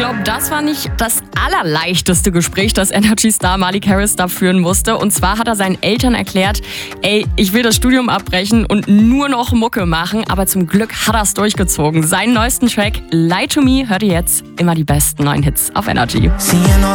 glaube, das war nicht das allerleichteste Gespräch, das Energy-Star Malik Harris da führen musste. Und zwar hat er seinen Eltern erklärt, ey, ich will das Studium abbrechen und nur noch Mucke machen. Aber zum Glück hat er es durchgezogen. Seinen neuesten Track, Lie to Me, hört ihr jetzt immer die besten neuen Hits auf Energy.